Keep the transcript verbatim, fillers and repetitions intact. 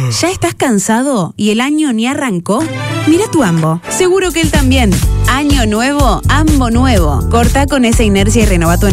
¿Ya estás cansado y el año ni arrancó? Mira tu Ambo. Seguro que él también. Año nuevo, Ambo nuevo. Corta con esa inercia y renova tu